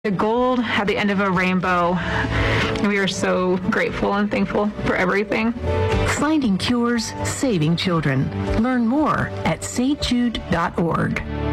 The gold at the end of a rainbow. We are so grateful and thankful for everything. Finding cures, saving children. Learn more at stjude.org.